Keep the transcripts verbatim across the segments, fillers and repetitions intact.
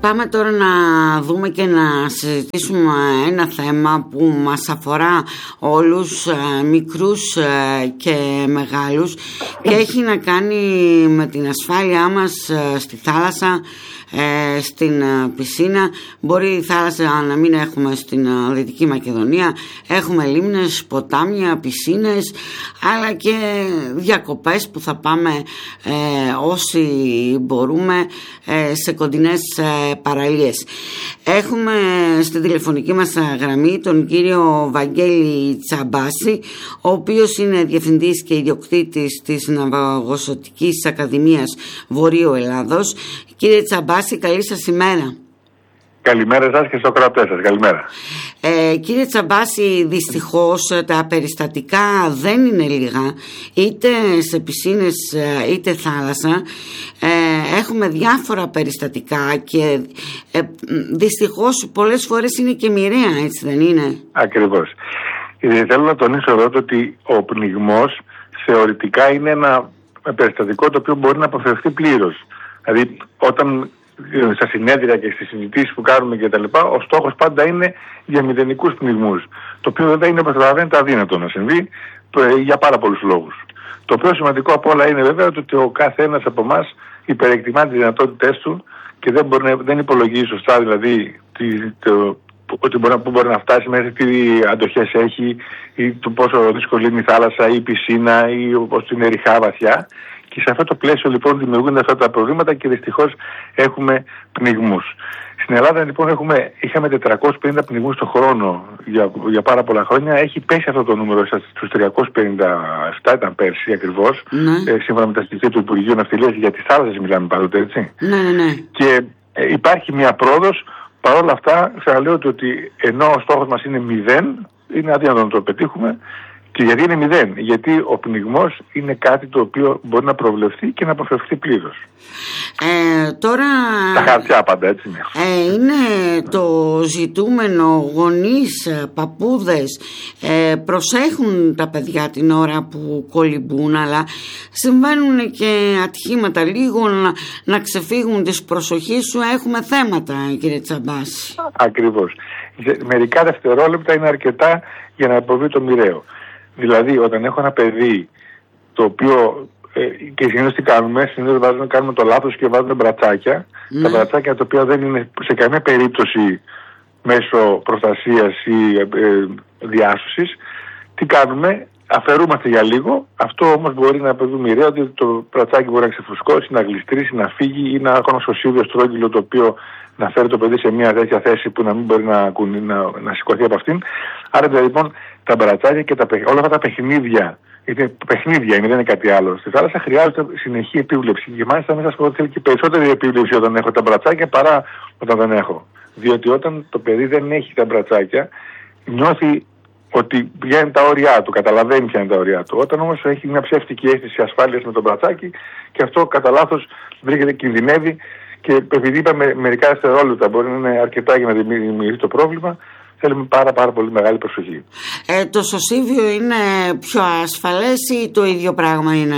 πάμε τώρα να δούμε και να συζητήσουμε ένα θέμα που μας αφορά όλους, μικρούς και μεγάλους, και έχει να κάνει με την ασφάλειά μας στη θάλασσα, στην πισίνα. Μπορεί η θάλασσα να μην έχουμε στην Δυτική Μακεδονία, έχουμε λίμνες, ποτάμια, πισίνες, αλλά και διακοπές που θα πάμε ε, όσοι μπορούμε ε, σε κοντινές ε, παραλίες. Έχουμε στην τηλεφωνική μας γραμμή τον κύριο Βαγγέλη Τσαμπάση, ο οποίος είναι διευθυντής και ιδιοκτήτης της Ναυαγοσωτικής Ακαδημίας Βορείου Ελλάδος. Κύριε Τσαμπάση, καλή σας ημέρα. Καλημέρα σας και στο κρατέ σας. Καλημέρα. Ε, κύριε Τσαμπάση, δυστυχώς τα περιστατικά δεν είναι λίγα, είτε σε πισίνες είτε θάλασσα. Ε, έχουμε διάφορα περιστατικά και ε, δυστυχώς πολλές φορές είναι και μοιραία, έτσι δεν είναι? Ακριβώς. Ε, θέλω να τονίσω εδώ ότι ο πνιγμός θεωρητικά είναι ένα περιστατικό το οποίο μπορεί να αποφευχθεί πλήρως. Δηλαδή, όταν στα συνέδρια και στις συζητήσεις που κάνουμε κτλ., ο στόχος πάντα είναι για μηδενικούς πνιγμούς. Το οποίο βέβαια είναι, καταλαβαίνετε, αδύνατο να συμβεί για πάρα πολλούς λόγους. Το πιο σημαντικό από όλα είναι βέβαια ότι ο κάθε ένας από εμάς υπερεκτιμά τις δυνατότητές του και δεν, μπορεί, δεν υπολογίζει σωστά, δηλαδή τι, το, ότι μπορεί, που μπορεί να φτάσει μέχρι τι αντοχές έχει, ή το πόσο δύσκολη είναι η θάλασσα ή η πισίνα ή πώς είναι ριχά βαθιά. Και σε αυτό το πλαίσιο λοιπόν δημιουργούνται αυτά τα προβλήματα και δυστυχώς έχουμε πνιγμούς. Στην Ελλάδα λοιπόν έχουμε, είχαμε τετρακόσιους πενήντα πνιγμούς το χρόνο για, για πάρα πολλά χρόνια. Έχει πέσει αυτό το νούμερο στους τριακόσιους πενήντα επτά, ήταν πέρσι ακριβώς, ναι. ε, σύμφωνα με τα στοιχεία του Υπουργείου Ναυτιλίας, για τις θάλασσες μιλάμε πάντοτε, έτσι. Ναι, ναι. Και ε, υπάρχει μια πρόοδος. Παρ' όλα αυτά, ξαναλέω ότι ενώ ο στόχος μας είναι μηδέν, είναι αδύνατο να το πετύχουμε. Και γιατί είναι μηδέν? Γιατί ο πνιγμός είναι κάτι το οποίο μπορεί να προβλεφθεί και να αποφευχθεί πλήρως. Ε, τώρα... Τα χαρτιά πάντα, έτσι είναι. Ε, είναι το ζητούμενο, γονείς, παππούδες ε, προσέχουν τα παιδιά την ώρα που κολυμπούν, αλλά συμβαίνουν και ατυχήματα, λίγο να, να ξεφύγουν της προσοχής σου. Έχουμε θέματα, κύριε Τσαμπάση. Ακριβώς. Μερικά δευτερόλεπτα είναι αρκετά για να αποβεί το μοιραίο. Δηλαδή, όταν έχω ένα παιδί το οποίο, ε, και συνήθως τι κάνουμε, συνήθως βάζουμε, κάνουμε το λάθος και βάζουμε μπρατσάκια, mm. τα μπρατσάκια τα οποία δεν είναι σε καμία περίπτωση μέσω προστασίας ή ε, ε, διάσωσης, τι κάνουμε? Αφαιρούμαστε για λίγο. Αυτό όμως μπορεί να αποβεί μοιραίο, ότι το μπρατσάκι μπορεί να ξεφουσκώσει, να γλιστρήσει, να φύγει ή να έχω ένα σωσίδιο στρόγγυλο το οποίο να φέρει το παιδί σε μια τέτοια θέση που να μην μπορεί να, να, να σηκωθεί από αυτήν. Άρα λοιπόν τα μπρατσάκια και τα, όλα αυτά τα παιχνίδια, είναι παιχνίδια είναι, δεν είναι κάτι άλλο. Στη θάλασσα χρειάζεται συνεχή επίβλεψη. Και μάλιστα μέσα στο θέλει και περισσότερη επίβλεψη όταν έχω τα μπρατσάκια παρά όταν δεν έχω. Διότι όταν το παιδί δεν έχει τα μπρατσάκια, νιώθει ότι βγαίνουν τα όρια του, καταλαβαίνει ποια είναι τα όρια του. Όταν όμως έχει μια ψεύτικη αίσθηση ασφάλειας με το μπρατσάκι, και αυτό κατά λάθος βρίσκεται, κινδυνεύει. Και επειδή είπαμε μερικά δευτερόλεπτα μπορεί να είναι αρκετά για να δημιουργηθεί το πρόβλημα, θέλουμε πάρα πάρα πολύ μεγάλη προσοχή. Ε, το σωσίβιο είναι πιο ασφαλές ή το ίδιο πράγμα είναι?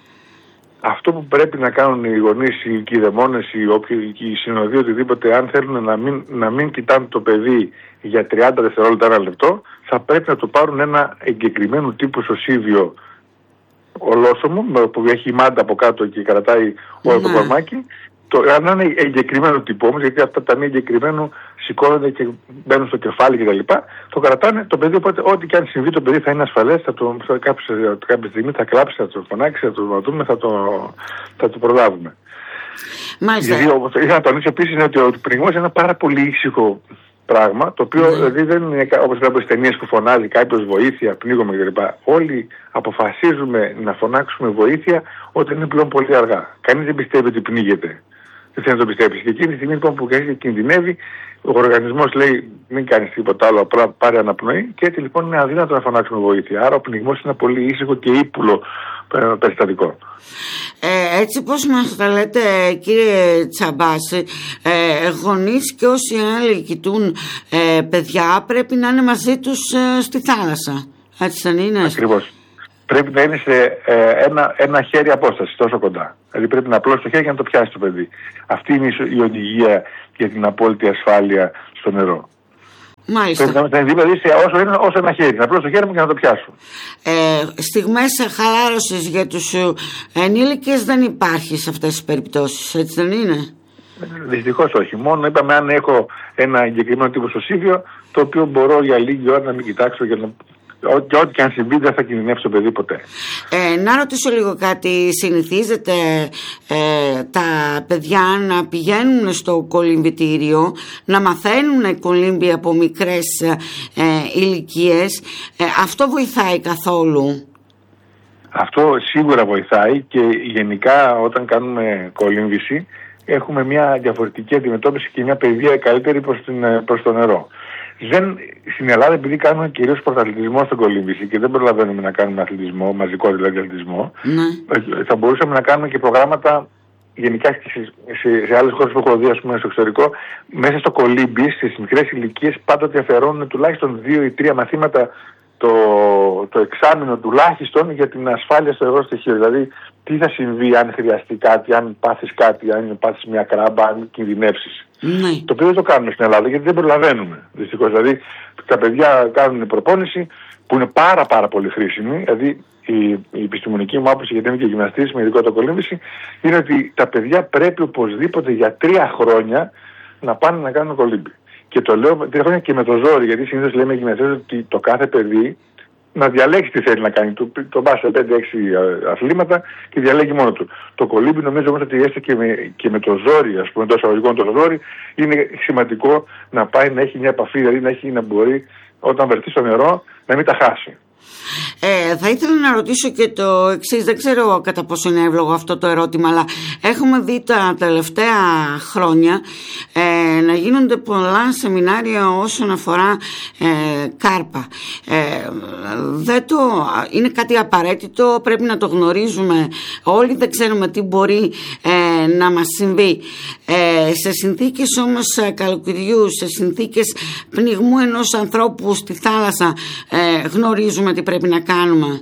Αυτό που πρέπει να κάνουν οι γονείς, οι κηδεμόνες, οι, όποιοι, οι συνοδοί, οτιδήποτε, αν θέλουν να μην, να μην κοιτάνε το παιδί για τριάντα δευτερόλεπτα, ένα λεπτό, θα πρέπει να το πάρουν ένα εγκεκριμένου τύπου σωσίβιο ολόσωμο, που έχει μάντα από κάτω και κρατάει όλο το κορμάκι. Το, αν είναι εγκεκριμένο τύπο όμως, γιατί αυτά τα μη εγκεκριμένου σηκώνονται και μπαίνουν στο κεφάλι κτλ., το κρατάνε το παιδί, οπότε ό,τι και αν συμβεί το παιδί θα είναι ασφαλές, θα το, θα, κάποια, κάποια στιγμή θα κλάψει, θα το φωνάξει, θα το δούμε, θα το, θα το προλάβουμε. Μάλιστα. Γιατί όπως ήθελα να τονίσω επίσης είναι ότι ο πνιγμός είναι ένα πάρα πολύ ήσυχο πράγμα, το οποίο mm. δηλαδή δεν είναι όπως βλέπω στις ταινίες που φωνάζει κάποιος βοήθεια, πνίγομαι κτλ. Όλοι αποφασίζουμε να φωνάξουμε βοήθεια όταν είναι πλέον πολύ αργά. Κανείς δεν πιστεύει ότι πνίγεται. Δεν θέλει να το πιστέψει. Και εκείνη τη στιγμή λοιπόν, που κινδυνεύει, ο οργανισμός λέει μην κάνεις τίποτα άλλο, απλά πάρε αναπνοή, και έτσι λοιπόν είναι αδύνατο να φωνάξουμε βοήθεια. Άρα ο πνιγμός είναι ένα πολύ ήσυχο και ύπουλο περιστατικό. Ε, έτσι πώς μας τα λέτε, κύριε Τσαμπάση, ε, γονείς και όσοι άλλοι κοιτούν ε, παιδιά πρέπει να είναι μαζί τους ε, στη θάλασσα. Έτσι δεν είναι? Ακριβώς. πρέπει να είναι σε ε, ένα, ένα χέρι απόσταση, τόσο κοντά. Δηλαδή πρέπει να απλώσει το χέρι για να το πιάσει το παιδί. Αυτή είναι η οδηγία για την απόλυτη ασφάλεια στο νερό. Μάλιστα. Πρέπει να είναι δηλαδή σε όσο, είναι, όσο ένα χέρι. Να απλώσει το χέρι μου και να το πιάσω. Ε, στιγμές χαλάρωσης για τους ενήλικες δεν υπάρχει σε αυτές τις περιπτώσεις, έτσι δεν είναι? Δυστυχώς όχι. Μόνο είπαμε αν έχω ένα εγκεκριμένο τύπο στο σύβιο, το οποίο μπορώ για λίγη ώρα να μην κοιτάξω και να... Και ό,τι και αν συμβεί δεν θα κινδυνεύσει το παιδί ποτέ. Ε, να ρωτήσω λίγο κάτι. Συνηθίζεται ε, τα παιδιά να πηγαίνουν στο κολυμβητήριο, να μαθαίνουν κολύμπη από μικρές ε, ηλικίες? Ε, αυτό βοηθάει καθόλου? Αυτό σίγουρα βοηθάει και γενικά όταν κάνουμε κολύμβηση έχουμε μια διαφορετική αντιμετώπιση και μια παιδεία καλύτερη προς, την, προς το νερό. Δεν, στην Ελλάδα, επειδή κάνουμε κυρίως πρωταθλητισμό στην κολύμβηση και δεν προλαβαίνουμε να κάνουμε αθλητισμό, μαζικό δηλαδή αθλητισμό, ναι. θα μπορούσαμε να κάνουμε και προγράμματα γενικά σε, σε, σε άλλες χώρες που έχω δει, ας πούμε, στο εξωτερικό, μέσα στο κολύμπι, στις μικρές ηλικίες, πάντοτε αφιερώνουν τουλάχιστον δύο ή τρία μαθήματα το, το εξάμηνο τουλάχιστον για την ασφάλεια στο υγρό στοιχείο. Δηλαδή, τι θα συμβεί αν χρειαστεί κάτι, αν πάθεις κάτι, αν πάθεις μια κράμπα, αν κινδυνεύσεις. Ναι. Το οποίο δεν το κάνουμε στην Ελλάδα γιατί δεν προλαβαίνουμε. Δυστυχώς. Δηλαδή, τα παιδιά κάνουν προπόνηση που είναι πάρα πάρα πολύ χρήσιμη. Δηλαδή, η, η επιστημονική μου άποψη, γιατί είμαι και γυμναστής με ειδικό το κολύμβηση, είναι ότι τα παιδιά πρέπει οπωσδήποτε για τρία χρόνια να πάνε να κάνουν κολύμπι. Και το λέω τρία χρόνια και με το ζόρι, γιατί συνήθως λέμε γυμναστές ότι το κάθε παιδί να διαλέξει τι θέλει να κάνει. Το, το πας σε πέντε έξι αθλήματα και διαλέγει μόνο του. Το κολύμπι νομίζω όμως ότι έστω και με, και με το ζόρι, ας πούμε, το εισαγωγικό το ζόρι, είναι σημαντικό να πάει να έχει μια επαφή, δηλαδή να, έχει, να μπορεί όταν βρεθεί στο νερό να μην τα χάσει. Ε, θα ήθελα να ρωτήσω και το εξής, δεν ξέρω κατά πόσο είναι εύλογο αυτό το ερώτημα, αλλά έχουμε δει τα τελευταία χρόνια ε, να γίνονται πολλά σεμινάρια όσον αφορά ε, κάρπα. Ε, δεν το, είναι κάτι απαραίτητο, πρέπει να το γνωρίζουμε όλοι, δεν ξέρουμε τι μπορεί ε, να μας συμβεί. Ε, σε συνθήκες όμως καλοκαιριού, σε συνθήκες πνιγμού ενός ανθρώπου στη θάλασσα, ε, γνωρίζουμε τι πρέπει να κάνουμε.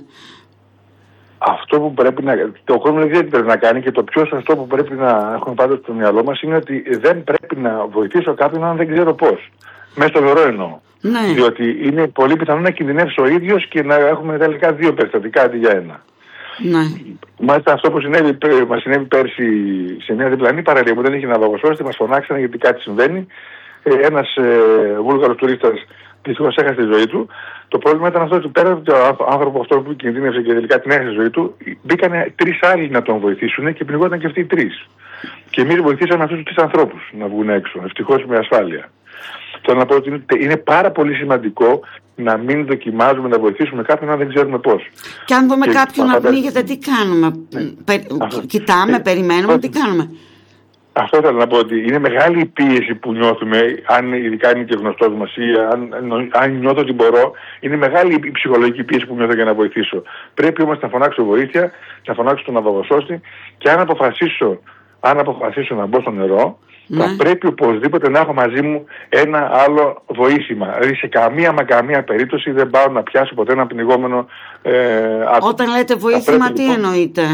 Αυτό που πρέπει να κάνει, το κόσμο δεν ξέρει τι πρέπει να κάνει και το πιο σωστό που πρέπει να έχουμε πάντα στο μυαλό μας είναι ότι δεν πρέπει να βοηθήσω κάποιον αν δεν ξέρω πώς. Μέσα στο νερό εννοώ. Ναι. Διότι είναι πολύ πιθανό να κινδυνεύσει ο ίδιος και να έχουμε τελικά δύο περιστατικά αντί για ένα. Ναι. Μάλιστα αυτό που συνέβη, μας συνέβη πέρσι σε μια διπλανή παραλία που δεν είχε ναυαγοσώστη, μας φωνάξανε γιατί κάτι συμβαίνει. Ένας ε, Βούλγαρος τουρίστας δυστυχώς έχασε τη ζωή του. Το πρόβλημα ήταν αυτό ότι πέρα από τον άνθρωπο αυτό που κινδύνευσε και τελικά την έχασε τη ζωή του, μπήκαν τρεις άλλοι να τον βοηθήσουν και πνιγόταν και αυτοί οι τρεις. Και εμείς βοηθήσαμε αυτούς τους τρεις ανθρώπους να βγουν έξω, ευτυχώς με ασφάλεια. Θέλω να πω ότι είναι πάρα πολύ σημαντικό να μην δοκιμάζουμε να βοηθήσουμε κάποιον αν δεν ξέρουμε πώς. Και αν δούμε και κάποιον να πνίγεται, τι κάνουμε? Ναι. Πε... Κοιτάμε, ε, περιμένουμε, ε, τι κάνουμε? Αυτό θέλω να πω ότι είναι μεγάλη η πίεση που νιώθουμε, αν ειδικά είναι και γνωστός μας ή αν, αν νιώθω ότι μπορώ, είναι μεγάλη η ψυχολογική πίεση που νιώθω για να βοηθήσω. Πρέπει όμως να φωνάξω βοήθεια, να φωνάξω τον ναυαγοσώστη και αν αποφασίσω, αν αποφασίσω να μπω στο νερό, ναι. θα πρέπει οπωσδήποτε να έχω μαζί μου ένα άλλο βοήθημα. Δηλαδή σε καμία μα καμία περίπτωση δεν πάω να πιάσω ποτέ ένα πνιγόμενο ε, άτομο. Όταν λέτε βοήθημα, τι λοιπόν εννοείτε?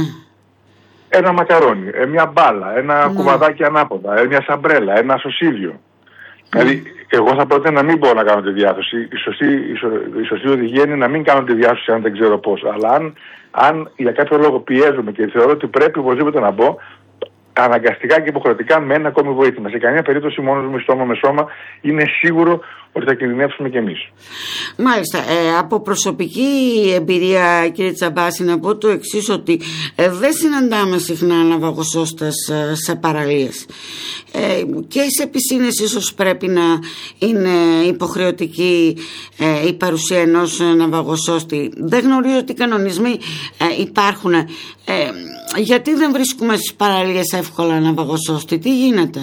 Ένα μακαρόνι, μια μπάλα, ένα ναι. κουβαδάκι ανάποδα, μια σαμπρέλα, ένα σωσίδιο. Mm. Δηλαδή, εγώ θα πρότεινα να μην μπορώ να κάνω τη διάσωση. Η σωστή, η, σω, η σωστή οδηγία είναι να μην κάνω τη διάσωση αν δεν ξέρω πώς. Αλλά αν, αν για κάποιο λόγο πιέζομαι και θεωρώ ότι πρέπει οπωσδήποτε να μπω, αναγκαστικά και υποχρεωτικά με ένα ακόμη βοήθημα. Σε καμία περίπτωση μόνος μου στόμα με σώμα είναι σίγουρο ότι θα κινδυνεύσουμε κι εμείς. Μάλιστα. Ε, από προσωπική εμπειρία, κύριε Τσαμπάση, να πω το εξής, ότι ε, δεν συναντάμε συχνά ναυαγοσώστες ε, σε παραλίες. Ε, και σε πισίνες ίσως πρέπει να είναι υποχρεωτική ε, η παρουσία ενός ναυαγοσώστη. Δεν γνωρίζω τι κανονισμοί ε, υπάρχουν. Ε, γιατί δεν βρίσκουμε στις παραλίες εύκολα ναυαγοσώστη? Τι γίνεται?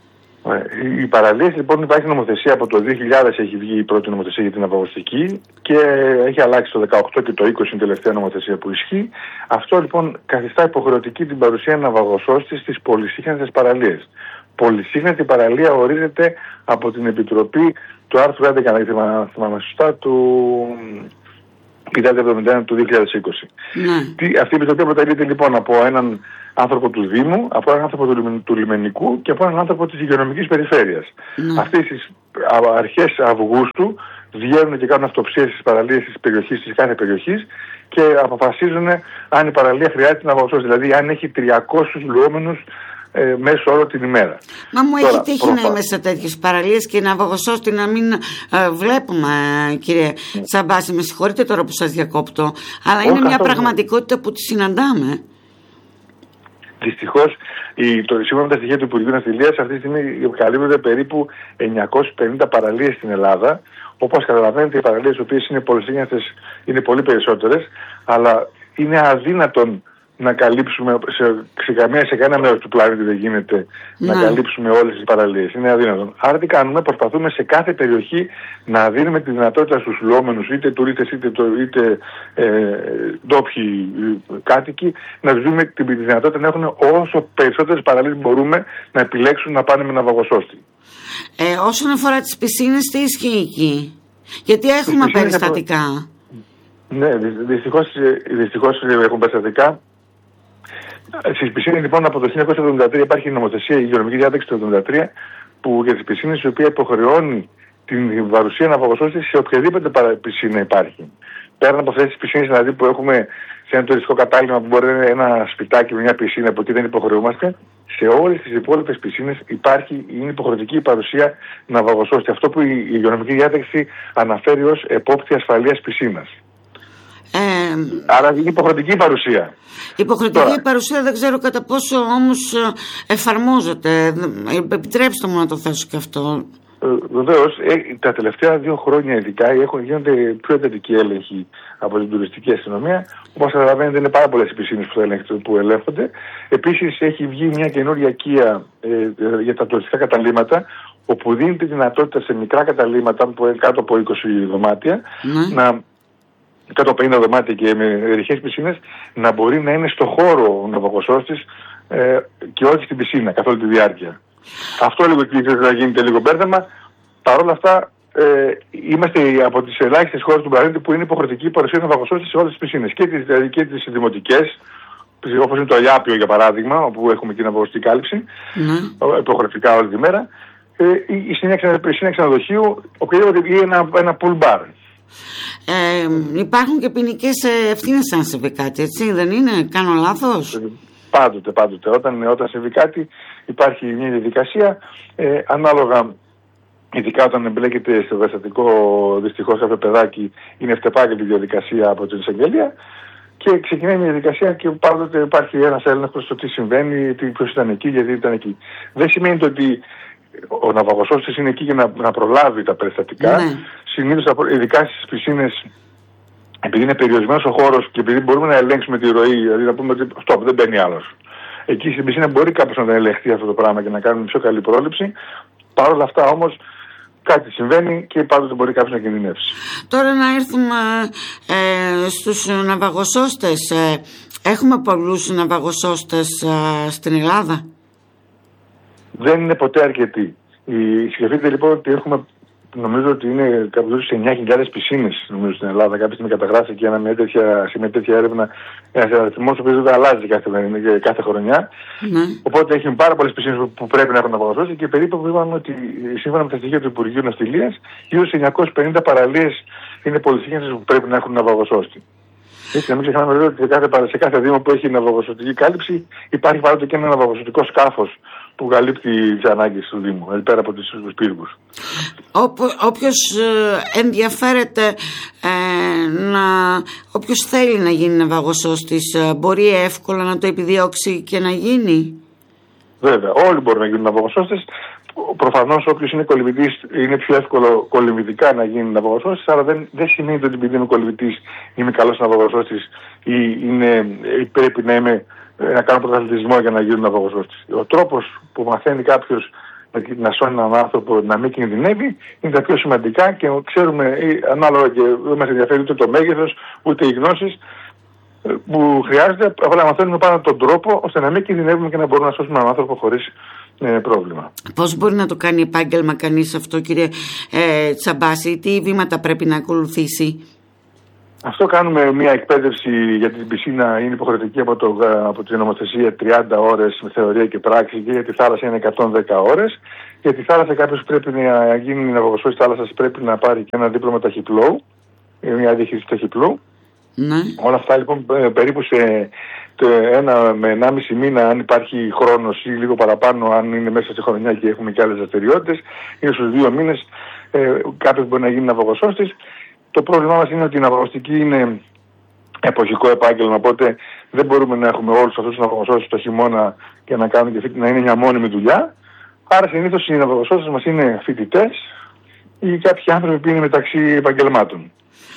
Οι παραλίες, λοιπόν, υπάρχει νομοθεσία από το δύο χιλιάδες, έχει βγει η πρώτη νομοθεσία για την ναυαγωστική και έχει αλλάξει το δεκαοκτώ και το είκοσι είναι η τελευταία νομοθεσία που ισχύει. Αυτό λοιπόν καθιστά υποχρεωτική την παρουσία ναυαγοσώστη στις πολυσύχνατες παραλίες. Πολυσύχνατη παραλία ορίζεται από την Επιτροπή του άρθρου έντεκα, αν θυμάμαι σωστά, του, κοιτάτε εβδομήντα ένα του δύο χιλιάδες είκοσι. Ναι. Τι, αυτή η επιτροπή αποτελείται λοιπόν από έναν άνθρωπο του Δήμου, από έναν άνθρωπο του, του Λιμενικού και από έναν άνθρωπο της υγειονομικής περιφέρειας. Ναι. Αυτές τις αρχές Αυγούστου βγαίνουν και κάνουν αυτοψίες στις παραλίες της περιοχής, της κάθε περιοχής και αποφασίζουν αν η παραλία χρειάζεται να βαγοσώσει. Δηλαδή αν έχει τριακόσιους λουόμενους ε, μέσω όρο την ημέρα. Μα μου Τώρα, έχει τύχει προφα... να είμαι σε τέτοιες παραλίες και να βαγοσώσω να μην ε, βλέπουμε, κύριε mm. Τσαμπάση. Με συγχωρείτε τώρα που σας διακόπτω, αλλά oh, είναι μια καθώς... πραγματικότητα που τη συναντάμε. Δυστυχώς, σύμφωνα με τα στοιχεία του Υπουργείου Ναυτιλίας, αυτή τη στιγμή καλύπτονται περίπου εννιακόσιες πενήντα παραλίες στην Ελλάδα. Όπως καταλαβαίνετε, οι παραλίες οι οποίες είναι πολυσύγναστες είναι πολύ περισσότερες, αλλά είναι αδύνατον να καλύψουμε σε, σε, καμία, σε κανένα μέρος του πλανήτη δεν γίνεται να, να καλύψουμε όλες τις παραλίες. Είναι αδύνατον. Άρα τι κάνουμε, προσπαθούμε σε κάθε περιοχή να δίνουμε τη δυνατότητα στους λουόμενους, είτε τουρίστες είτε, είτε ε, ντόπιοι κάτοικοι, να τους δίνουμε τη δυνατότητα να έχουν όσο περισσότερες παραλίες μπορούμε να επιλέξουν να πάνε με ναυαγοσώστη. Ε, όσον αφορά τις πισίνες, τι ισχύει εκεί? Γιατί έχουμε περιστατικά. Από... Ναι, δυστυχώς, δυστυχώς έχουμε περιστατικά. Στις πισίνες λοιπόν από το χίλια εννιακόσια εβδομήντα τρία υπάρχει η νομοθεσία, η υγειονομική διάταξη του εβδομήντα τρία που για τις πισίνες η οποία υποχρεώνει την παρουσία ναυαγοσώσης σε οποιαδήποτε πισίνα υπάρχει. Πέραν από αυτές τις πισίνες δηλαδή που έχουμε σε ένα τουριστικό κατάλημα που μπορεί να είναι ένα σπιτάκι με μια πισίνα που εκεί δεν υποχρεούμαστε, σε όλες τις υπόλοιπες πισίνες υπάρχει, είναι υποχρεωτική η παρουσία ναυαγοσώστη. Αυτό που η υγειονομική διάταξη αναφέρει ως επόπτη ασφαλείας πισίνας. Ε, Άρα είναι υποχρεωτική η παρουσία. Υποχρεωτική Τώρα, παρουσία δεν ξέρω κατά πόσο όμως εφαρμόζεται. Επιτρέψτε μου να το θέσω και αυτό. Ε, Βεβαίως, ε, τα τελευταία δύο χρόνια ειδικά έχουν, γίνονται πιο εντατικοί έλεγχοι από την τουριστική αστυνομία. Όπως καταλαβαίνετε, είναι πάρα πολλές οι πισίνες που, που ελέγχονται. Επίσης, έχει βγει μια καινούργια κία ε, ε, για τα τουριστικά καταλύματα, όπου δίνεται δυνατότητα σε μικρά καταλύματα που είναι κάτω από είκοσι δωμάτια mm. να. κάτω από πενήντα δωμάτια και με ρηχές πισίνες να μπορεί να είναι στο χώρο ο ναυαγοσώστης ε, και όχι στην πισίνα καθ' όλη τη διάρκεια. Αυτό λίγο και να γίνεται λίγο μπέρδεμα. Παρ' όλα αυτά ε, είμαστε από τις ελάχιστες χώρες του πλανήτη που είναι υποχρεωτική η παρουσία ναυαγοσώστης σε όλες τις πισίνες και τις, δηλαδή και τις δημοτικές, όπως είναι το Αγιάπιο για παράδειγμα, όπου έχουμε και ναυαγοσωστική κάλυψη, mm. υποχρεωτικά όλη τη μέρα, ε, η πισίνα ξενοδοχείου, ή ένα, ένα pool bar. Ε, υπάρχουν και ποινικές ευθύνες αν συμβεί κάτι, έτσι δεν είναι? Κάνω λάθος? Πάντοτε, πάντοτε. Όταν, όταν συμβεί κάτι υπάρχει μια διαδικασία ε, ανάλογα, ειδικά όταν εμπλέκεται στο περιστατικό δυστυχώς κάποιο παιδάκι, είναι ευτεπάγγελτη διαδικασία από την εισαγγελία και ξεκινάει μια διαδικασία και πάντοτε υπάρχει ένας έλεγχος στο τι συμβαίνει, ποιος ήταν εκεί, γιατί ήταν εκεί. Δεν σημαίνει το ότι ο ναυαγοσώστης είναι εκεί για να, να προλάβει τα περιστατικά. Ναι. Συνήθως, ειδικά στις πισίνες, επειδή είναι περιορισμένος ο χώρος και επειδή μπορούμε να ελέγξουμε τη ροή, δηλαδή να πούμε ότι stop, δεν μπαίνει άλλος. Εκεί στην πισίνα μπορεί κάποιος να τα ελεγχθεί αυτό το πράγμα και να κάνουμε πιο καλή πρόληψη. Παρ' όλα αυτά όμως κάτι συμβαίνει και πάντοτε μπορεί κάποιος να κινδυνεύσει. Τώρα να έρθουμε ε, στους ναυαγοσώστες. Ε, έχουμε πολλούς ναυαγοσώστες ε, στην Ελλάδα? Δεν είναι ποτέ αρκετοί. Σκεφτείτε λοιπόν ότι έχουμε, νομίζω ότι είναι κάπου στις εννιά χιλιάδες πισίνες νομίζω στην Ελλάδα. Κάποια στιγμή καταγράφηκε ένα, μια τέτοια, σε μια τέτοια έρευνα ένας αριθμός ο οποίος δεν αλλάζει κάθε, κάθε χρονιά. Mm. Οπότε έχουμε πάρα πολλές πισίνες που πρέπει να έχουν ναυαγοσώσει και περίπου που είπαμε ότι σύμφωνα με τα στοιχεία του Υπουργείου Ναυτιλίας γύρω στις εννιακόσιες πενήντα παραλίες είναι πολυσύγναστες που πρέπει να έχουν ναυαγοσώσει. Έτσι, να μην ξεχνάμε βέβαια ότι σε κάθε, σε κάθε δήμο που έχει ναυαγοσωτική κάλυψη υπάρχει πάντοτε και ένα ναυαγοσωτικό σκάφος που καλύπτει τις ανάγκες του Δήμου, δηλαδή πέρα από τους πύργους. Όποιος ενδιαφέρεται, ε, να, όποιος θέλει να γίνει ναυαγοσώστης, μπορεί εύκολα να το επιδιώξει και να γίνει? Βέβαια, όλοι μπορούν να γίνουν ναυαγοσώστες. Προφανώς όποιος είναι κολυμβητής είναι πιο εύκολο κολυμβητικά να γίνει ναυαγοσώστης, αλλά δεν, δεν σημαίνει ότι επειδή είμαι κολυμβητής είμαι καλός ναυαγοσώστης ή, είναι, ή πρέπει να, είμαι, να κάνω πρωταθλητισμό για να γίνω ναυαγοσώστης. Ο τρόπος που μαθαίνει κάποιος να σώνει έναν άνθρωπο να μην κινδυνεύει είναι τα πιο σημαντικά και ξέρουμε ανάλογα και δεν μας ενδιαφέρει ούτε το μέγεθος ούτε οι γνώσεις που χρειάζεται, απλά μαθαίνουμε πάνω τον τρόπο ώστε να μην κινδυνεύουμε και να μπορούμε να σώσουμε έναν άνθρωπο χωρίς ε, πρόβλημα. Πώς μπορεί να το κάνει επάγγελμα κανείς αυτό, κύριε ε, Τσαμπάση? Τι βήματα πρέπει να ακολουθήσει? Αυτό κάνουμε μια εκπαίδευση για την πισίνα, είναι υποχρεωτική από, το, από την νομοθεσία τριάντα ώρες με θεωρία και πράξη, και για τη θάλασσα είναι εκατόν δέκα ώρες. Για τη θάλασσα κάποιος πρέπει να γίνει ναυαγοσώστης θάλασσας, πρέπει να πάρει και ένα δίπλωμα ταχυπλού, μια διαχείριση ταχυπλού. Ναι. Όλα αυτά λοιπόν περίπου σε το ένα με ενάμιση μήνα, αν υπάρχει χρόνος ή λίγο παραπάνω, αν είναι μέσα στη χρονιά και έχουμε και άλλες δραστηριότητες, είναι στους δύο μήνες ε, κάποιος μπορεί να γίνει ναυαγοσώστης. Το πρόβλημά μας είναι ότι η ναυαγοστική είναι εποχικό επάγγελμα, οπότε δεν μπορούμε να έχουμε όλους αυτούς τους ναυαγοσώστες το χειμώνα και να κάνουν και να είναι μια μόνιμη δουλειά. Άρα συνήθως οι ναυαγοσώστες μας είναι φοιτητές ή κάποιοι άνθρωποι που είναι μεταξύ επαγγελμάτων.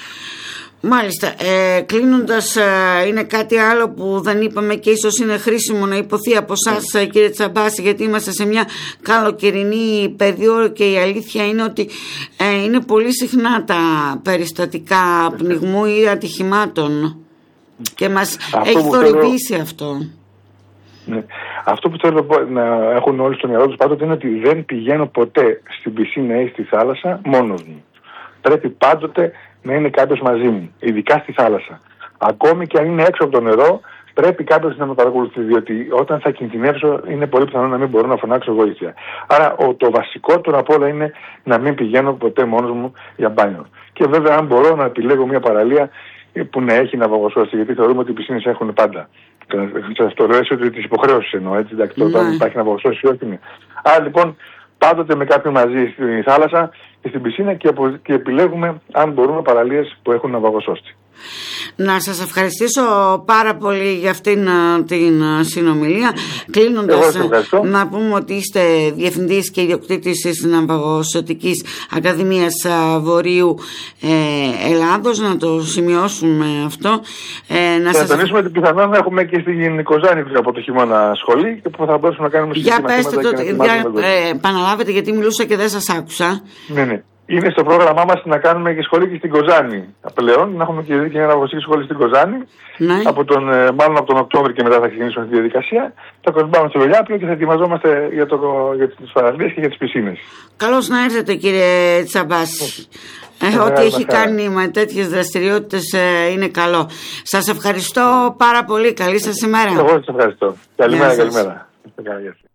Μάλιστα. Ε, κλείνοντας, ε, είναι κάτι άλλο που δεν είπαμε και ίσως είναι χρήσιμο να υποθεί από εσάς, ε, κύριε Τσαμπάση, γιατί είμαστε σε μια καλοκαιρινή περίοδο και η αλήθεια είναι ότι ε, είναι πολύ συχνά τα περιστατικά πνιγμού ή ατυχημάτων και μας αυτό έχει θορυβήσει θέλω... αυτό. Ναι. Αυτό που θέλω να έχουν όλοι στο μυαλό τους πάντοτε είναι ότι δεν πηγαίνω ποτέ στην πισίνα ή στη θάλασσα μόνος μου. Πρέπει πάντοτε να είναι κάποιος μαζί μου, ειδικά στη θάλασσα. Ακόμη και αν είναι έξω από το νερό, πρέπει κάποιος να με παρακολουθεί, διότι όταν θα κινδυνεύσω είναι πολύ πιθανό να μην μπορώ να φωνάξω βοήθεια. Άρα ο, το βασικότερο απ' όλα είναι να μην πηγαίνω ποτέ μόνος μου για μπάνιο. Και βέβαια αν μπορώ να επιλέγω μια παραλία που να έχει ναυαγοσώστηση, γιατί θεωρούμε ότι οι πισίνες έχουν πάντα. Σας το λέω ότι τις υποχρέωσεις εννοώ, έτσι, εντάξει, ναι. Όταν υπάρχει ναυαγοσώστηση, όχι είναι. Άρα λοιπόν πάντοτε με κάποιον μαζί στη θάλασσα και στην πισίνα και, απο... και επιλέγουμε αν μπορούμε παραλίες που έχουν ναυαγοσώστη. Να σας ευχαριστήσω πάρα πολύ για αυτήν την συνομιλία. Κλείνοντας, να πούμε ότι είστε διευθυντής και ιδιοκτήτης της Ναυαγοσωτικής Ακαδημίας Βορείου ε, Ελλάδος. Να το σημειώσουμε αυτό. Ε, να σας τονίσουμε ότι πιθανόν να έχουμε και στην Κοζάνη από το χειμώνα σχολή και που θα μπορούσαμε να κάνουμε για πέστε το, για, ε, επαναλάβετε, γιατί μιλούσα και δεν σας άκουσα. Ναι, ναι. Είναι στο πρόγραμμά μας να κάνουμε και σχολή και στην Κοζάνη πλέον. Να έχουμε και μια ναυαγοσωτική σχολή στην Κοζάνη. Ναι. Από τον, μάλλον από τον Οκτώβριο και μετά θα ξεκινήσουμε τη διαδικασία. Θα κοντμπάμε στο Βελιάπλιο και θα ετοιμαζόμαστε για, το, για τις παραλίες και για τις πισίνες. Καλώς να έρθετε, κύριε Τσαμπάση. Ε, ό,τι έχει κάνει με τέτοιες δραστηριότητες ε, είναι καλό. Σας ευχαριστώ πάρα πολύ. Καλή σας ημέρα. Εγώ σας ευχαριστώ. Καλημέρα, καλημέρα.